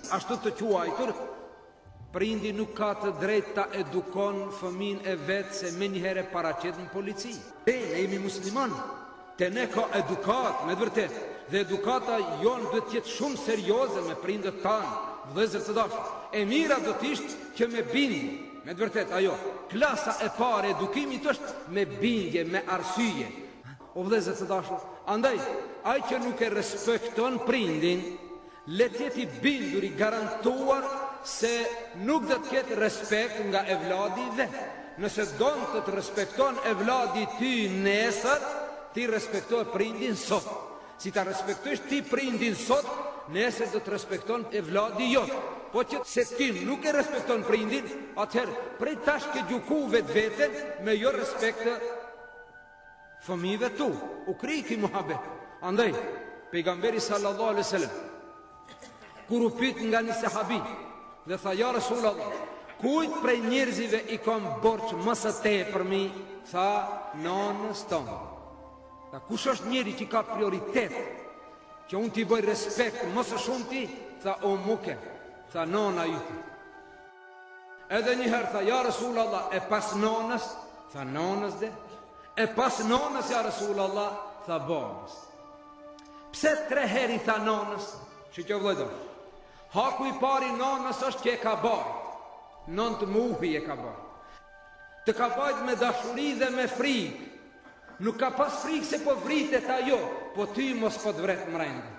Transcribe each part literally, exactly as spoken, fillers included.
ashtu të quajtur, prindi nuk ka të drejtë ta edukon fëmin e vetë se me njëhere paraqet në polici. E, ne jemi musliman, te ne ka edukat, me dëvërtet, dhe edukata jonë dhe tjetë shumë serioze me prindët tanë, vëllezër të dashur. E mira do t'ishtë që me bindje, me dëvërtet, ajo, klasa e pare edukimit është me bindje, me arsyje. O vëllezër të dashur, andaj, ai që nuk e respekton prindin, le tjeti bindur i garantuar se nuk dhe të ketë respekt nga evladi dhe. Nëse donë të të respekton evladi ty nesër, ti respektoj prindin sot. Si ta respektojsh ti prindin sot, nesër dhe të respekton evladi jot. Po që se ti nuk e respekton prindin, atëherë prej tash ke gjuku vetë vete me jo respekt të fëmijëve tu. U kri ki muhabet. Andaj, pejgamberi sallallahu alaihi wasallam kur u pyet nga një sahabi dhe tha ja Rasulullah, kujt prej njerëzive i kam borx më së tepërmi? Tha nonës tonë. Tha kush është njeri që ka prioritet, që unë t'i bëj respekt më së shumti? Tha o muke, tha nona jute. Edhe njëherë tha ja Rasulullah, e pas nonës? Tha nonës dhe. E pas nonës ja Rasulullah? Tha babës. Pse tre heri tha nonës? Që që vëllëdo, haku i pari nonës është që e ka bajt, nëntë muhi e ka bajt. Të ka bajt me dashuri dhe me frikë. Nuk ka pas frikë se po vritet ajo, po ty mos po të vret mrenda.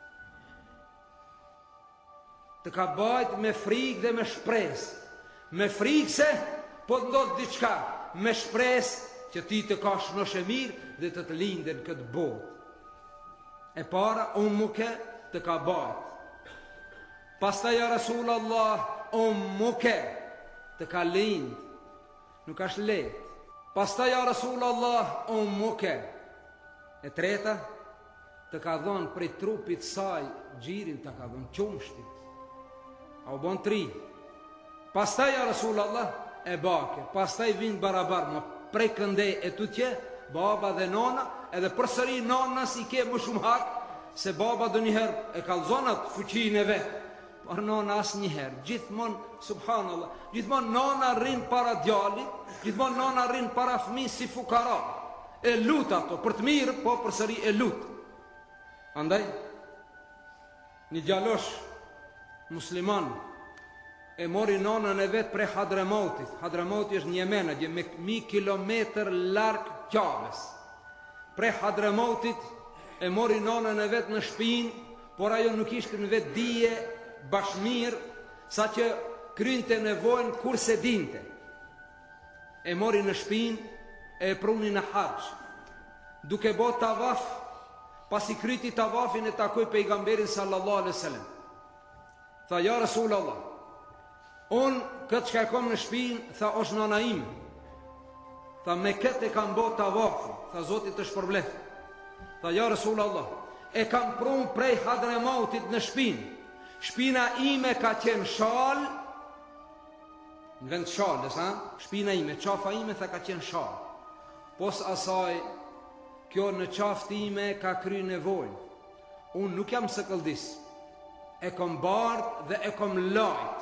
Të ka bajt me frikë dhe me shpresë. Me frikë se po të ndodhë diçka, me shpresë që ti të ka shnoshe mirë dhe të të linden këtë botë. E para, unë muke të ka bajt. Pastaj ja Rasulullah, unë muke të ka lind. Nuk është letë. Pastaj ja Rasulullah, unë muke. E treta, të ka dhonë prej trupit saj, gjirin të ka dhonë qumshtit. A u bon tri. Pastaj ja Rasulullah, e bake. Pastaj vinë barabar, më prej këndej e tutje, baba dhe nona, edhe përsëri nona si ke më shumë hak, se baba do njëherë e kalzonat fuqin e vetë. Por nona as njëherë, gjithmon, subhanallah, gjithmon nona rinë para djali, gjithmon nona rinë para fmi si fukara. E lut ato, për të mirë, po përsëri e lut. Andaj, një djalosh musliman e mori nonën e vetë prej Hadramautit. Hadramauti është një Jemena, gjë me mi kilometër larg Kjavës. Prej Hadramautit e mori nonën e vetë në shpinë, por ajo nuk ishte në vetë dije bashmir, sa që krynte nevojnë kur se dinte. E mori në shpinë, e pruni në haqë. Duke bo tavaf, pas i kryti tavafin e takoj pejgamberin sallallahu alaihi wasallam. Tha ja Rasulullah, unë këtë që kom në shpinë, tha është nona ime. Tha me këtë e kam bo tavafin, tha Zotit të shpërblet. Tha ja Rasulullah, e kam prun prej Hadramautit në shpinë. Shpina ime ka qenë shal, në vend shalës, ha? Shpina ime, qafa ime tha ka qenë shal. Pos asaj, kjo në qaft ime ka kry nevojnë. Unë nuk jam së këldis, e kom bardh dhe e kom lajt.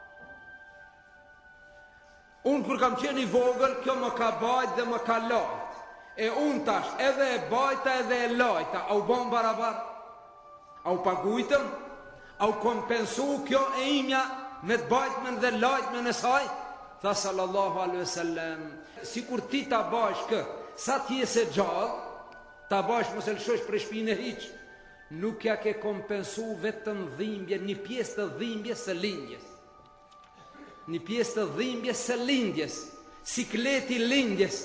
Unë kur kam qenë i vogël, kjo më ka bajt dhe më ka lajt. E unë tash, edhe e bajta edhe e lajta, au bon barabar, au pagujtëm, au kompensu kjo e imja me të bajtmen dhe lajtmen e saj? Tha sallallahu alaihi wasallam, si kur ti ta bajsh kë, sa ti e se gjallë, ta bajsh mos e lëshosh për shpinë e hiq, nuk ja ke kompensu vetëm dhimbje, një pjesë të dhimbje së lindjes. Një pjesë të dhimbje së lindjes, sikleti lindjes.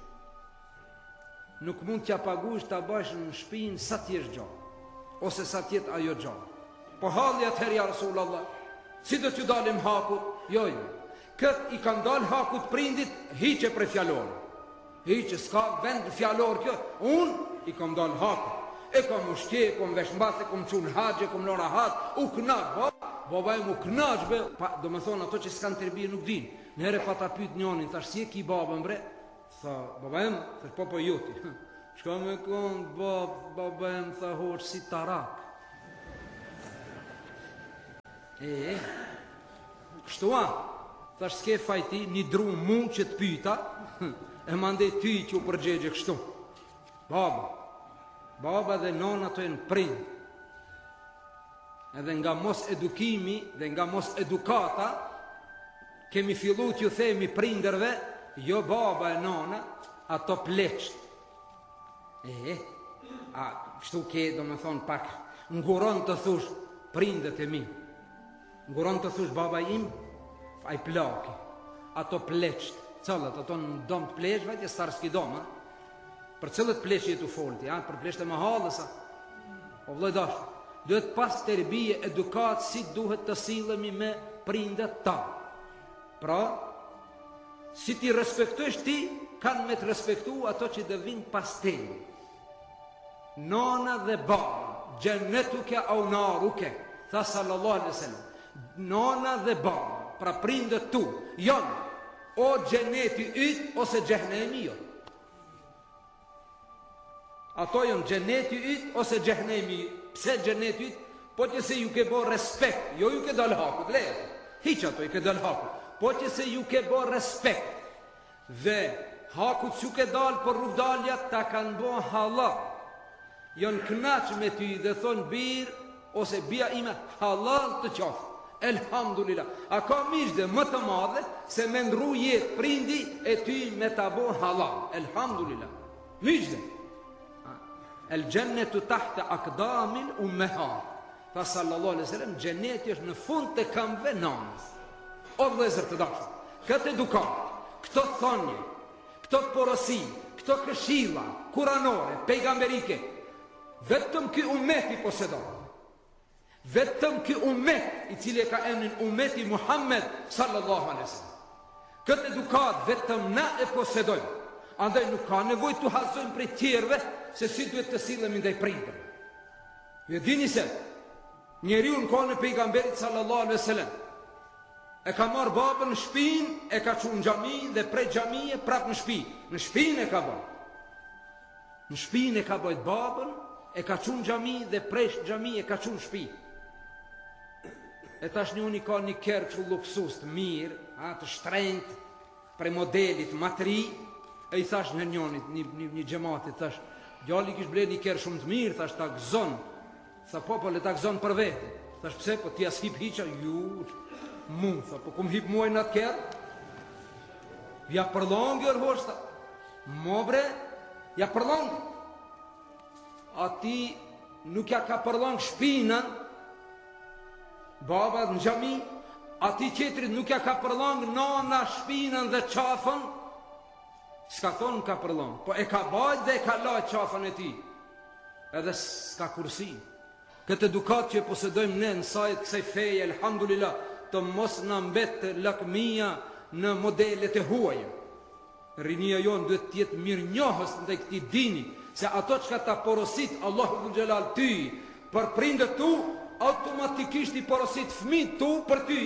Nuk mund t'ja pagush ta bajsh në shpinë sa ti është gjallë, ose sa tjetë ajo gjallë. Po halli atëherë ja Rasulullah, si do t'ju dalim hakut? Jo, jo. Këtë i kanë dalë hakut prindit, hiqe për fjallorë. Hiqe, s'ka vend fjallorë kjo. Unë i kam dalë hakut. E kam ushtje, e kam veshmbas, e kam qunë haqe, e kam lora hat, u knaq, baba. Baba e mu knaq, be. Pa, do me thonë, ato që s'kanë të rbije nuk din. Nëhere pa ta pyt njonin, thash, si e ki babën, bre? Tha, baba em, thash, po po joti. Shka me konë, bab, baba em, tha, hoq, si tarak. E, kështu a, thash s'ke fajti, një dru mu që të pyta, e mande ty që u përgjegje kështu. Baba, baba dhe nona të e në prind, edhe nga mos edukimi dhe nga mos edukata, kemi fillu t'ju themi prinderve, jo baba e nona, ato pleqt. E, a, kështu ke, do me thonë pak, nguron të thush prindet e mi, nguron të thush baba im, a i plaki, ato pleqt, cëllët, ato në dom të pleqt, vajtje starë s'ki doma, për cëllët pleqt jetu folti, ja, për pleqt e më halësa, o vlojdash, duhet pas të rbije edukat si duhet të silemi me prindet ta. Pra, si ti respektuesh ti, kanë me të respektu ato që dhe vinë pas teji. Nona dhe baba, gjennetuke au naruke, tha sallallahu alaihi wasallam. Nona dhe baba, pra prindet tu, janë o gjenneti yt ose xhehenemi jo. Ato janë gjenneti yt ose xhehenemi yt. Pse gjenneti yt? Po që se ju ke bo respekt, jo ju ke dal hakut, le. Hiq ato i ke dal hakut. Po që se ju ke bo respekt dhe hakut s'ju ke dal për rrugdalja ta kanë bo halal. Janë knaq me ty dhe thonë bir ose bia ime halal të qafë. Elhamdulillah. A ka mishde më të madhe se me ndru jetë prindi e ty me ta bo halal. Elhamdulillah. Mishde. El gjennetu tahte akdamin u mehat. Tha sallallahu alaihi wasallam, gjenneti është në fund të këmbëve nanës. O vëllezër të dashur, këtë edukat, këto thonje, këto porosi, këto këshilla kuranore, pejgamberike, vetëm ky ummet i posedon. Vetëm ky ummet i cili e ka emrin ummeti Muhammed sallallahu alaihi wasallam. Këtë edukat vetëm na e posedojmë. Andaj nuk ka nevojë të hazojmë prej tjerëve se si duhet të sillemi ndaj prindërve. Ju e dini se njeriu në kohën e pejgamberit sallallahu alaihi wasallam e ka marrë babën në shtëpinë, e ka çuar në xhami dhe prej xhamie prap në shtëpi. Në shtëpinë e ka bërë. Në shtëpinë e ka bërë babën, e ka çuar në xhami dhe prej xhamie e ka çuar në shtëpi. E tash një uni ka një kerë që luksus të mirë, a, të shtrenjtë, prej modelit matri, e i thash në njonit, një, një, një gjematit, thash, gjalli kish ble një kerë shumë të mirë, thash, ta gëzon, tha po, po, le ta gëzon për vete, thash, pse, po, ti as hip hiqa, ju, mund, tha, po, kum hip muaj në atë kerë, ja përlongë, jërë hosh, tha, mobre, ja përlongë, ati nuk ja ka përlongë shpinën, baba në xhami, ati qetrit nuk ja ka përlongë nana shpinën dhe qafën, s'ka thonë ka përlongë, po e ka bajt dhe e ka lajt qafën e ti, edhe s'ka kursi. Këtë edukat që e posedojmë ne në sajt kësaj feje, elhamdulillah, të mos në mbet të lakmia në modelet e huaje. Rinia jonë duhet tjetë mirë njohës në këti dini, se ato që ka ta porosit Allahu dhul Gjelal ty, për prindët tu, automatikisht i porosit fëmijët tu për ty.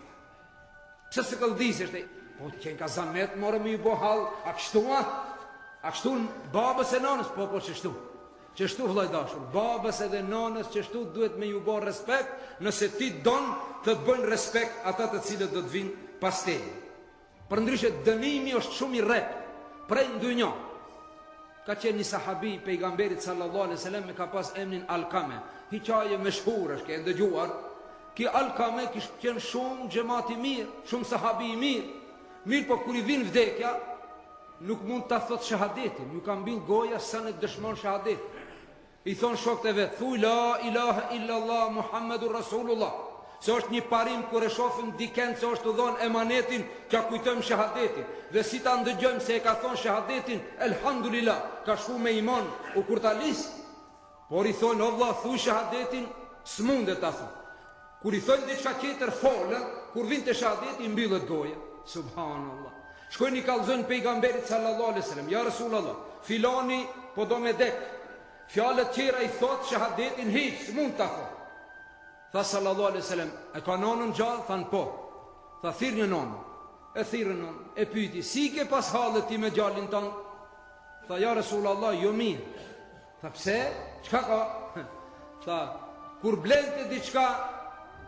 Pse se këllëdisisht e, po të qenë ka zamet, more me ju bo hal, a kështu a? A kështu në babës e nanës? Po, po, qështu. Qështu vllajdashur, babës edhe nanës, qështu duhet me ju bo respekt, nëse ti donë të të bëjnë respekt ata të cilët do të vinë pas teje. Për ndryshe, dënimi është shumë i rep, prej ndonjë. Ka qenë një sahabi pejgamberit sallallahu alaihi wasallam me ka pas emrin Alkame. Hiqaje me shhur është, ke ndëgjuar. Ki Alkame kishtë qenë shumë xhamati mirë, shumë sahabi i mirë. Mirë, po kur i vin vdekja, nuk mund ta thot shahadetin, nuk ka mbyll goja sa në dëshmon shahadet. I thon shokët e vet, thuj la ilaha illallah Muhammedur Rasulullah. Se është një parim kur e shohim dikën se është dhon emanetin, që kujtojmë shahadetin. Dhe si ta ndëgjojmë se e ka thon shahadetin, elhamdulillah, ka shku me iman u kur ta lis. Por i thon, o vlla, thuj shahadetin, s'mundet ta thon. Kur i thon diçka tjetër folën, kur vin te shahadeti mbyllet goja. Subhanallah. Shkojnë i kallëzojnë pejgamberit sallallahu alaihi wasallam, ja Rasulullah, filani po do me dek. Fjalët tjera i thot shahadetin hiç, s'mund ta thot. Tha sallallahu alaihi wasallam, e ka nonën gjallë? Than po. Tha thirrni nonën. E thirrën nonën. E pyeti, si ke pas hallet ti me gjallin ton? Tha ja Rasulullah, jo mirë. Tha pse? Çka ka? Tha kur blente diçka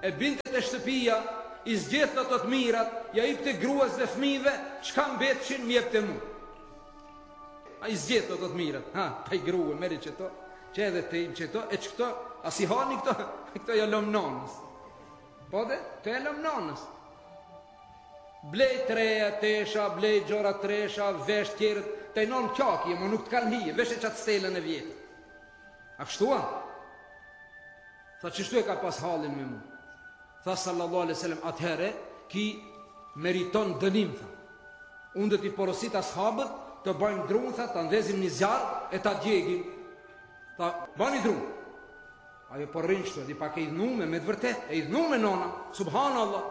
e bindet e shtëpia, i zgjedh ato të mirat, ja i të gruas dhe fëmijëve, çka mbetëshin më jep të mu. A i zgjedh ato të mirat, ha, pa i grua, meri qëto, që edhe të im qëto, e që këto, a si hani këto, këto ja lëm nanës. Po dhe, këto ja lëm nanës. Blej treja, tesha, blej gjora tresha, vesh tjerët, të i nonë qaki, më nuk të kanë hije, vesh e qatë stelën e vjetë. A kështua? Tha qështu e ka pas halin me mu? Tha sallallahu alaihi wasallam, atëhere ki meriton dënim, tha. Unë dhe t'i porosit ashabët të bëjnë drunë, tha, të ndezim një zjarë e ta djegim. Tha, bani drunë. Ajo për rinë qëtu, di pak e idhnume, me të vërtet, e idhnume nona, subhanallah.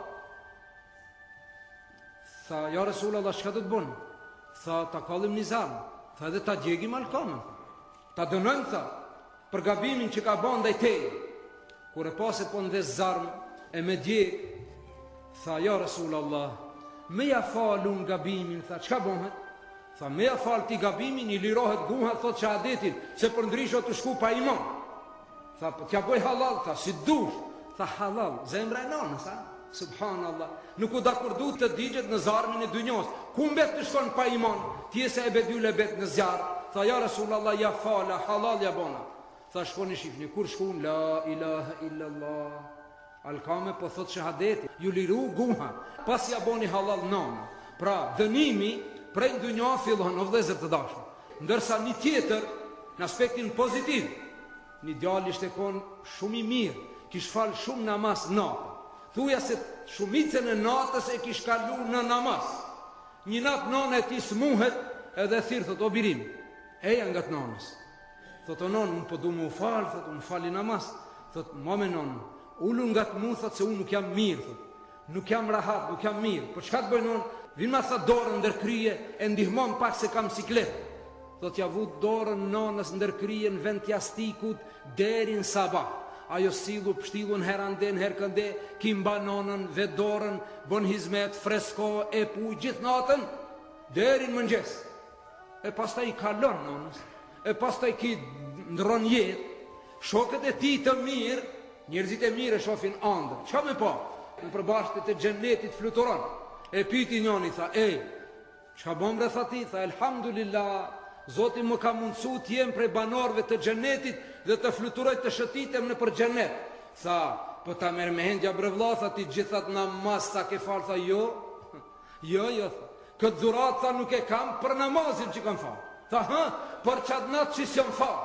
Tha, ja Resulallah, shka të të bënë? Tha, ta kallim një zarë. Tha, edhe ta djegim alkamën. Ta dënojmë, tha, për gabimin që ka bënë dhe i teje. Kur e pas e po në dhe zarmë, e me djegë, tha, ja Resulallah, me ja falu në gabimin, tha, qka bëhet? Tha, me ja falë ti gabimin, i lirohet guha, thot që adetin, se për ndrysho të shku pa iman. Tha, t'ja bëj halal, tha, si dush. Tha, halal, zemra e nanës, ha? Subhanallah. Nuk u da kur du të digjet në zarmin e dynjos. Ku mbet të shkon pa iman? Tjese e bedyl e bet në zjarë. Tha, ja Resulallah, ja fala, halal ja bona. Tha, shkoni shifni, kur shkun, la ilaha illallah. Alkame po thot shahadeti, ju liru guha, pas ja boni halal nanë. Pra, dënimi, prej dynjo fillon, o vëllezër të dashur. Ndërsa një tjetër, në aspektin pozitiv, një djalë ishte kon shumë i mirë, kish falë shumë namaz natë. Thuja se shumicën e natës e kish kalu në namaz. Një natë nanë e ti smuhet, edhe thirë, thot, o birim, eja nga të nanës. Thot, o nanë, më po du më u falë, thot, më fali namaz. Thot, ma me nanë, ullu nga të mu, thot, se unë nuk jam mirë, thot. Nuk jam rahat, nuk jam mirë. Por çka të bëjnë nanë? Vinë ma tha dorën ndërkrye, e ndihmon pak se kam siklet. Thot, ja vut dorën nanës ndërkrye në vend jastikut, deri në sabah. Ajo sillu, pështillu në herande, në herkënde, kim ba nanën, vet dorën, bon hizmet, fresko, e pu, gjithë natën, deri në mëngjes. E pastaj i kalon nanës, e pastaj ki ndron jetë, shokët e ti të mirë, njerëzit e mirë e shofin andër. Qa me pa? Në përbashtet e gjennetit fluturon. E piti njoni, tha, ej, qka bombre, tha ti? Tha, elhamdulillah, Zoti më ka mundësu t'jem prej banorve të gjennetit dhe të fluturoj të shëtitem në për gjennet. Tha, po ta merë me hendja brevla, tha, ti gjithat namaz sa ke falë, tha, jo, jo, jo, tha, këtë dhurat, tha, nuk e kam për namazin që kam falë. Tha, ha, për qatë natë që s'jom falë.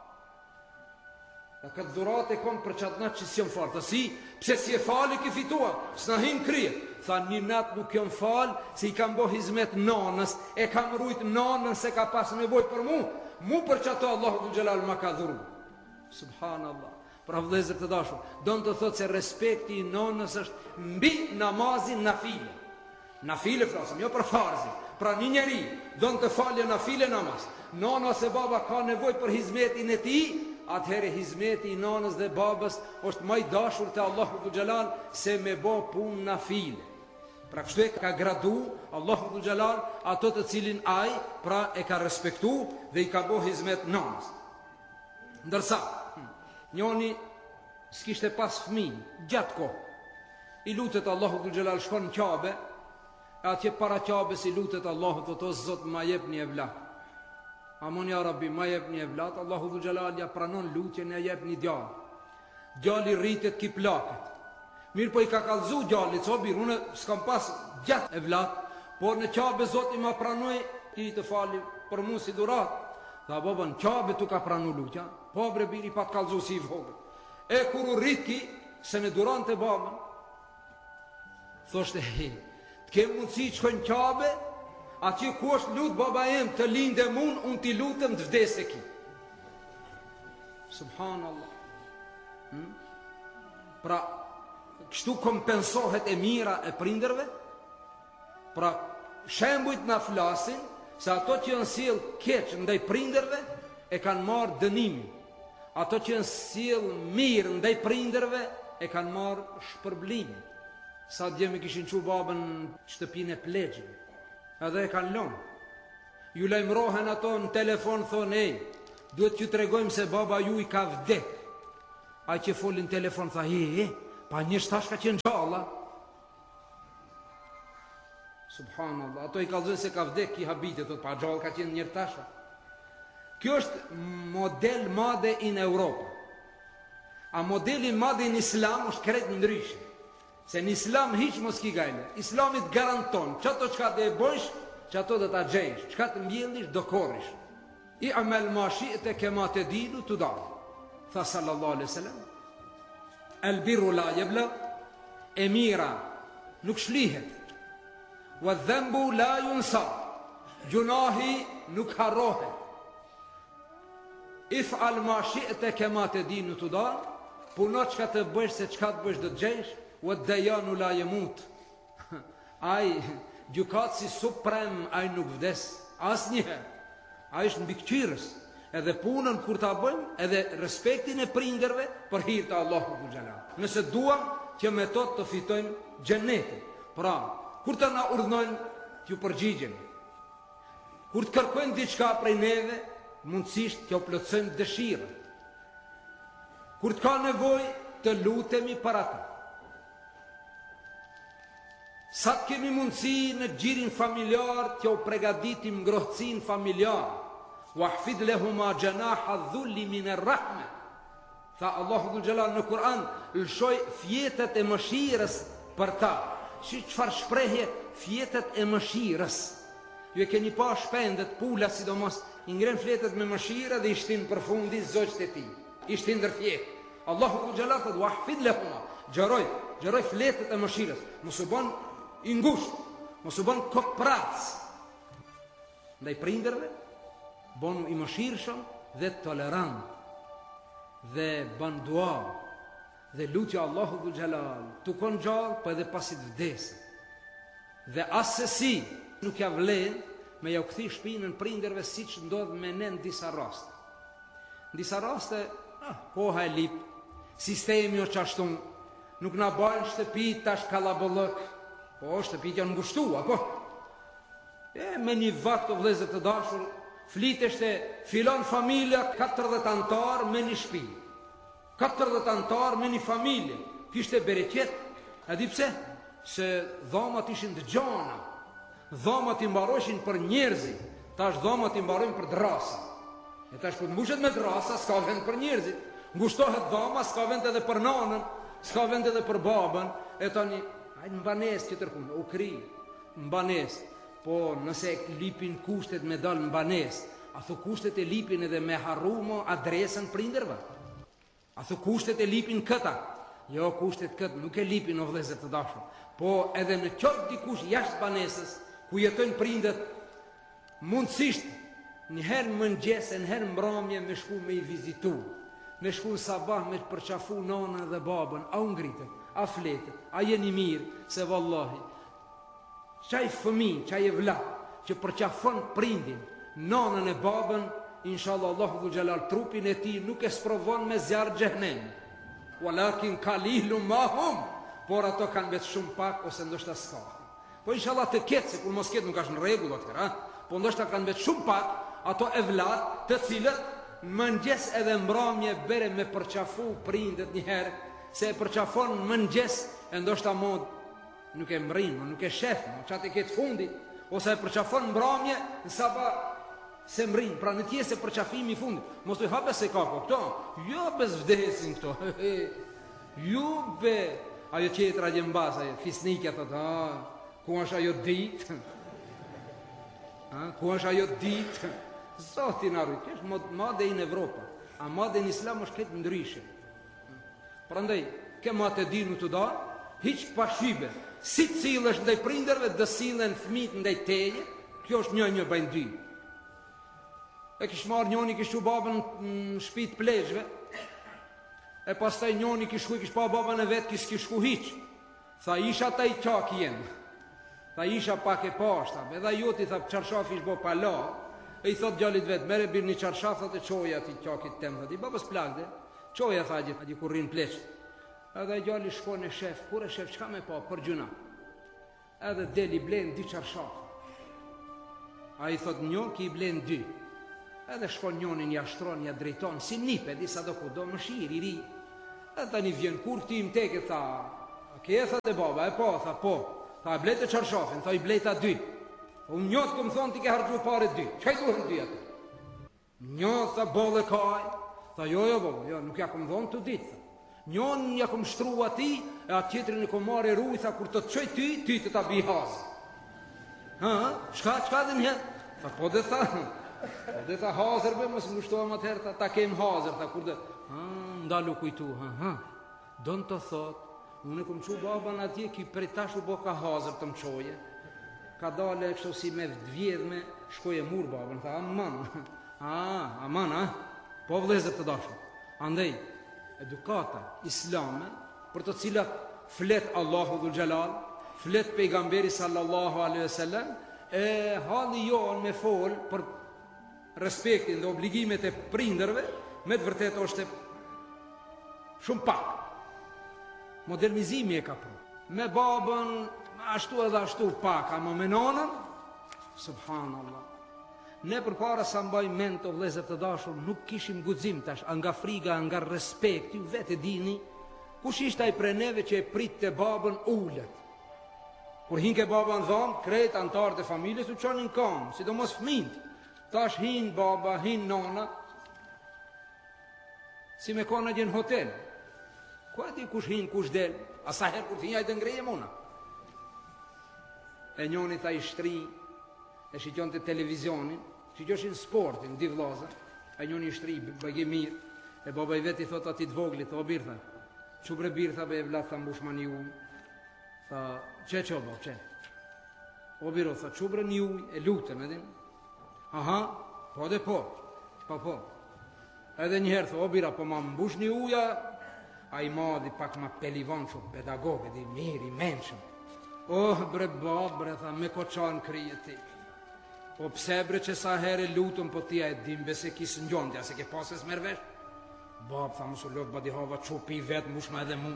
Tha, këtë dhurat e kom për qatë natë që s'jom falë. Tha, si, pse si e falë i ki fitua, s'na hin krije. Tha, një natë nuk jom falë, se i kam bo hizmet nanës, e kam rujt nanën se ka pas nevoj për mu, mu për që ato Allahu dhul Gjelal ma ka dhuru. Subhanallah. Pra vëllezër të dashur, do në të thotë se respekti i nanës është mbi namazin na file. Na file frasim, jo për farzin. Pra një njeri do në të falje na file namaz. Nana se baba ka nevoj për hizmetin e ti, atëhere hizmeti i nanës dhe babës është maj dashur të Allahu dhul Gjelal se me bo pun na file. Pra kështu e ka gradu Allahu dhul Gjelal ato të cilin aj, pra e ka respektu dhe i ka bo hizmet nanës. Ndërsa, njoni s'kishte pas fëmijë, gjatë kohë. I lutet Allahu dhul Gjelal, shkon në Kabe, atje para Kabes i lutet Allahu, thot, o Zot, ma jep një evlat. Amon ja Rabbi, ma jep një evlat. Allahu dhul Gjelal ja pranon lutjen, ja jep një djallë. Djalli rritet ki plaket. Mirë po i ka kalzu djallit, so birë, unë s'kam pas gjatë evlat, por në Kabe Zoti ma pranoj, ti të fali për mu si durat. Tha, baba, në Kabe tu ka pranu lutja, po bre biri pa të kalzu si i vogë. E kur u rrit ki, se në duran të babën, thoshte, he, të kemë mundësi që kënë Kabe, atje ku është lutë baba em të linde mun, unë ti lutëm të vdese ki. Subhanallah. Hmm? Pra, kështu kompensohet e mira e prinderve. Pra, shembujt na flasin se ato që janë sjell keq ndaj prinderve e kanë marrë dënimin. Ato që janë sjell mirë ndaj prinderve e kanë marrë shpërblimin. Sa dje me kishin qu babën në shtëpinë e plegjit, edhe e kanë lënë. Ju lajmërohen ato në telefon, thonë, ej, duhet që të regojmë se baba ju i ka vdek. A që folin telefon, tha, he, he, Pa një shtash ka qenë gjalla. Subhanallah, ato i kalzën se ka vdek ki habite, thot, pa gjallë ka qenë njërë tasha. Kjo është model madhe in Europa. A modeli madhe in Islam është kretë ndryshë. Se në Islam hiq mos ki gajle. Islamit garanton që ato qka dhe e bojsh, që ato dhe ta gjejsh, qka të mbjellish, do korish. I amel ma shi'te kema te dinu të dalë. Tha sallallahu alaihi sallam, el birru la jebla, e mira nuk shlihet, wa dhembu la junsa, gjunahi nuk harrohet. If al ma shi'te kema te dinu të dalë, puno qka të bësh se qka të bësh dhe të gjejsh, wa dejanu la jemut. Aj, gjukat si suprem, aj nuk vdes, as njëherë. Aj është në bikqyrës, edhe punën kur ta bëjmë, edhe respektin e prinderve për hirë të Allahu të Gjallar. Nëse duam që me tot të fitojmë gjennetin. Pra, kur të na urdhnojnë, t'ju përgjigjen. Kur të kërkojnë diçka prej neve, mundësisht t'ju plotësojmë dëshirën. Kur të ka nevoj, të lutemi për ata. Sa të kemi mundësi në gjirin familjar, t'jo pregaditim ngrohtësin familjar. Wa hfid lehuma janaha dhulli min ar-rahme. Tha Allahu dhul Jalal në Kur'an, lëshoj fjetet e mëshirës për ta. Që qëfar shprehje fjetet e mëshirës? Ju e keni pa shpendet, pula sidomos, i ngren fletet me mëshirë dhe ishtin për fundi zogjt e ti. Ishtin dër fjet. Allahu dhul Jalal thët, wa hfid lehuma, gjeroj, gjeroj fletet e mëshirës. Mësë bon i ngusht, mësë bon kokprac. Ndaj prinderve, bonu i mëshirshëm dhe tolerant, dhe ban dua, dhe lutja Allahu dhul Jalal, tu kon gjallë, për edhe pasit vdesë. Dhe asesi nuk ja vlen me ja u këthi shpinën prinderve si që ndodhë me ne në disa raste. Në disa raste, ah, koha e lip, sistemi o qashtun, nuk na bajnë shtëpit tash kalabollëk, po shtëpit janë ngushtua, po. E me një vakt të vlezët të dashur, fliteshte filon familja katërdhjetë antar me një shtëpi. katërdhjetë antar me një familje. Kishte bereqet. E di pse? Se dhamat ishin të gjana. Dhamat i mbaroshin për njerëzi. Tash dhamat i mbarojnë për drasa. E tash për të mbushet me drasa, s'ka vend për njerëzit. Ngushtohet dhama, s'ka vend edhe për nanën, s'ka vend edhe për babën. E tani, hajtë mbanes që tërkun, u kri, mbanes. Po nëse lipin kushtet me dalë mbanes, a thë kushtet e lipin edhe me harrumo adresën prinderve? A thë kushtet e lipin këta? Jo, kushtet këtë nuk e lipin o vlezër të dashur. Po edhe në qëtë dikush jashtë banesës, ku jetojnë prindet, mundësisht njëherë mëngjes e njëherë mbramje me shku me i vizitu, me shku në sabah me përqafu nana dhe babën, a ungritet, a fletet, a jeni mirë, se vallahi, qaj fëmin, qaj e vla, që përqafon prindin, nanën e babën, inshallah Allahu dhul Jalal trupin e ti nuk e sprovon me zjarë gjehnem, walakin kalilu ma hum, por ato kanë betë shumë pak, ose ndoshta s'ka. Po inshallah të ketë, se kur mos ketë nuk ashtë në regull atër, ha? Po ndoshta kanë betë shumë pak, ato e vlat të cilët mëngjes edhe mbramje bere me përqafu prindet njëherë, se e përqafon mëngjes e ndoshta mod nuk e mrin, nuk e shef, që atë e ketë fundi, ose e përqafon mbramje në saba se mrin, pra në tjesë e përqafimi fundi. Mos të i hape se ka po këto, jo bez vdesin këto, ju be, ajo qetra gjembas, ajo fisnikja thot, a, ku është ajo dit, a, ku është ajo dit, zotin arrit, është madhe i në Evropa, a madhe në Islam është këtë ndryshe. Pra ndaj, ke matë e dinu të da, hiq pashibe, si cilësh ndaj prinderve, dë cilën fmit ndaj teje, kjo është një një bajnë dy. E kish marrë njoni kish u babën në shpit plejshve, e pas taj njoni kish ku i kish pa babën e vetë, kish kish ku hiq. Tha isha ta i qak jenë, tha isha pak e pashta, edhe joti tha qarshafi ish bo pala, e i thot gjallit vetë, mere birë një qarshaf, thot e qoja ti qakit tem, thot i babës plakde, qoja tha gjithë, adi kur rinë pleqë. Edhe gjalli shko në shef, kur e shef, qka me pa, për gjuna. Edhe deli blenë dy qarshaf. A i thot njo, ki i blenë dy. Edhe shko njonin, ja shtron, ja drejton, si nipe, disa do ku, do më shirë, i ri. E tani vjen kur ti im teke, tha, a ke e tha dhe baba, e po, tha po, tha e blete qarshafin, tha i bleta dy. Unë njëtë këmë thonë ti ke hargju pare dy, qaj duhen dy atë? Njëtë tha bolle kaj, tha jo jo bolle, jo, nuk ja këmë thonë të ditë, tha. Njën ja këmë shtru ati, e atë tjetërin e këmë marë e ruj, tha kur të të qëj ty, ty të ta bi hazë. Ha, qka, qka dhe njëtë? Tha po dhe tha, po dhe tha hazër be, mësë ngushtohem atëherë, tha ta kem hazër, tha kur dhe, ha, ndalu kujtu, ha, ha, do në të thot, unë e këmë qu baban atje, ki prej tash u bo ka hazër të më qoje, ka dale kështu si me vjedhme, shkoje mur baban, tha, aman, a, aman, a, po vlezër të dashur, andej, edukata islame, për të cilat flet Allahu dhul Gjelal, flet pejgamberi sallallahu alaihi wasallam, e halli jonë me fol për respektin dhe obligimet e prindërve, me të vërtet është shumë pak. Modernizimi e ka pru. Me babën, ashtu edhe ashtu pak, ama me nonën, subhanallah. Ne për para sa mbaj mend të vlezër të dashur, nuk kishim guxim tash, nga friga, nga respekt, ju vetë dini, kush ishte ai prej neve që e prit të babën ullet. Kur hin ke baba në dhomë, krejt antarët e familjes u qonin kam, sidomos fëmijët. Tash hin baba, hin nona, si me kona gjën hotel. Ku e di kush hin, kush del, asa her kur t'hinja i të ngreje mona. E njoni tha i shtri, e shikjon të televizionin, shikjoshin sportin, di vlaza, e njoni i shtri, bëgje mirë, e baba i veti thot ati të vogli, tha o birë, tha, qubre birë, tha be e vlat, tha mbush ma një uj, tha, që që bo, që? O biro, tha, qubre një uj, e lutëm, edhin, aha, po dhe po, po po, edhe njëherë, tha, o bira, po ma mbush një uja, a i madhi pak ma pelivon shumë, pedagog, edhi mirë, i menshëm, oh, bre, bab, bre, tha, me ko qanë kryje ti, po pse bre që sa herë lutëm, po tia e dimbe se kisë njondja, se ke pasës mërvesh, bab, tha, mësu lot, badi hava, qupi i vetë, mushma edhe mu,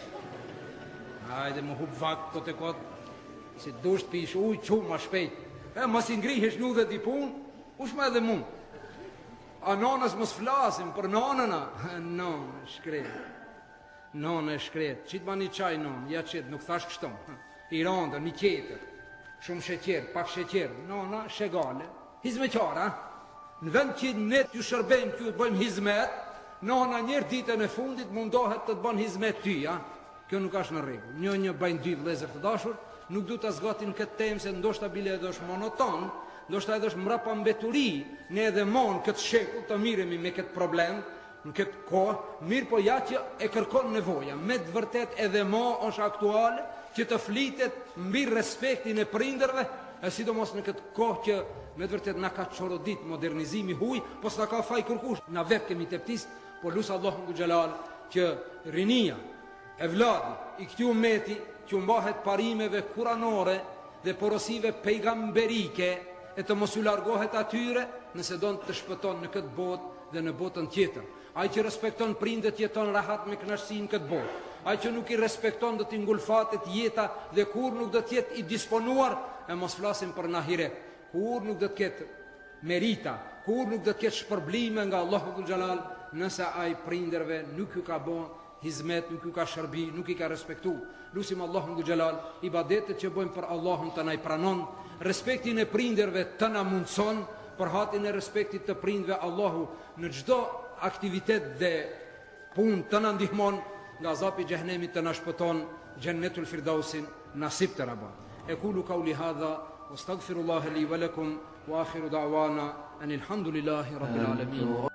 hajde më hup vakë, kote kote, si dusht pish uj, qumë ma shpejt, e mas i ngrihesh një dhe di pun, ushma edhe mu, a nonës mos flasim, për nonëna, nonë, shkret, nonë e shkret, qitë ma një qaj nonë, ja qitë, nuk thash kështon, i randër, një tjetër, shumë sheqer, pak sheqer, nona, shegale, hizmeqara, në vend që ne t'ju shërbejmë, t'ju të bëjmë hizmet, nona njërë ditën e fundit mundohet të të bënë hizmet ty, ja? Kjo nuk ashtë në regu. Një një bajnë dy vlezër të dashur, nuk du të zgatin këtë temë, se ndoshta bile edhe është monoton, ndoshta edhe është mrapa mbeturi, ne edhe mon këtë sheku të miremi me këtë problem, në këtë kohë, mirë po ja që e kërkon nevoja, me të vërtet edhe mo është aktuale, që të flitet mbi respektin e prindërve, e sidomos në këtë kohë që me të vërtet na ka çorodit modernizimi huj, po s'na ka faj kërkush, na vetë kemi teptis, po lusë Allahu ngu Gjelal që rinia, e vladi, i këtju meti, që mbahet parimeve kuranore dhe porosive pejgamberike, e të mos u largohet atyre, nëse do të shpëton në këtë botë dhe në botën tjetër. Ai që respekton prindet jeton rahat me kënaqësi në këtë botë. Ai që nuk i respekton do t'i ngulfatet jeta dhe kur nuk do të jetë i disponuar, e mos flasim për në ahiret. Kur nuk do të ketë merita, kur nuk do të ketë shpërblime nga Allahu dhul Gjelal, nëse ai prinderve nuk ju ka bën hizmet, nuk ju ka shërbi, nuk i ka respektu. Lusim Allahu dhul Gjelal, ibadetet që bëjmë për Allahun të na i pranon, respektin e prinderve të na mundson, për hatin e respektit të prindve Allahu në çdo aktivitet dhe pun të na ndihmon, nga azapi i xhehenemit të na shpëton, Jannetul Firdausin nasib të rabon. E kulu kauli hadha, wastaghfirullaha li wa lakum, wa akhiru da'wana anil hamdulillahi rabbil alamin.